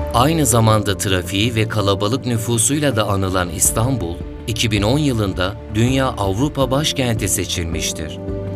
Aynı zamanda trafiği ve kalabalık nüfusuyla da anılan İstanbul, 2010 yılında Dünya Avrupa Başkenti seçilmiştir.